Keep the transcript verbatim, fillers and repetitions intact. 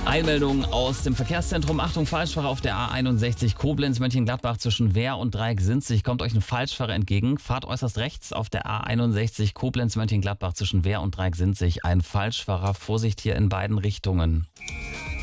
Einmeldung aus dem Verkehrszentrum. Achtung, Falschfahrer auf der A einundsechzig Koblenz-Mönchengladbach zwischen Wehr und Dreieck-Sinzig. Kommt euch ein Falschfahrer entgegen. Fahrt äußerst rechts auf der A einundsechzig Koblenz-Mönchengladbach zwischen Wehr und Dreieck-Sinzig. Ein Falschfahrer. Vorsicht hier in beiden Richtungen.